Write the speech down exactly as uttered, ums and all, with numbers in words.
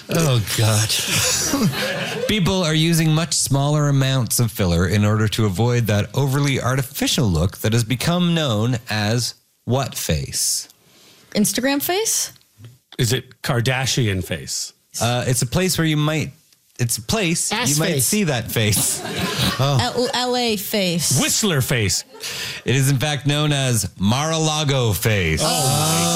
Oh, God. People are using much smaller amounts of filler in order to avoid that overly artificial look that has become known as what face? Instagram face? Is it Kardashian face? Uh, it's a place where you might, it's a place Ass you might face. see that face. L- LA face. Whistler face. It is in fact known as Mar-a-Lago face. Oh,